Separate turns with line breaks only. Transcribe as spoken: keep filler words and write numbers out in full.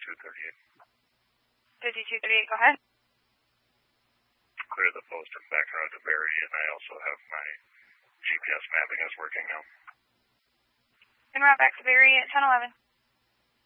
fifty-two thirty-eight.
fifty-two thirty-eight, go ahead.
Clear the post and back around to Barry, and I also have my G P S mapping is working now.
En route back to Barry at ten eleven.